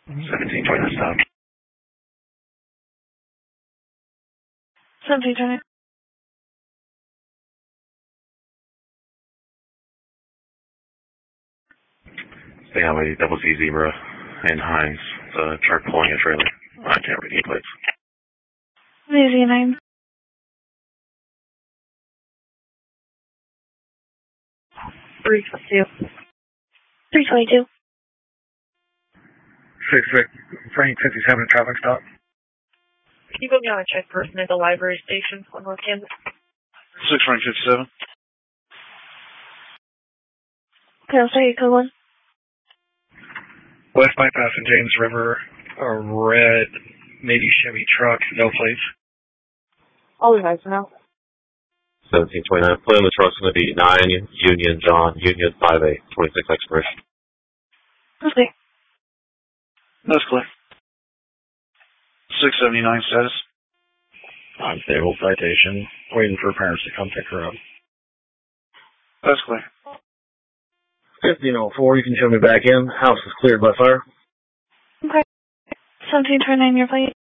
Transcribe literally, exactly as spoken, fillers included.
seventeen twenty stop. seventeen twenty. Stay highway double Z Zebra and Hines. The truck pulling a trailer. I can't read any plates. Z Z nine. three twenty-two. three twenty-two. Six Vic, Frank fifty-seven traffic stop. Can you put me on a check person at the library station on North Kansas? Six Frank fifty-seven. Okay, I'll say you code one. West bypass in James River, a red, maybe Chevy truck, no plates. All the guys now. seventeen twenty-nine. Play on the truck's going to be nine Union John, Union five eight, twenty-six expiration. Okay. That's clear. six seventy-nine status. Unstable citation. Waiting for parents to come pick her up. That's clear. fifteen oh four, you can show me back in. House is cleared by fire. Okay. seventeen twenty-nine, your plate.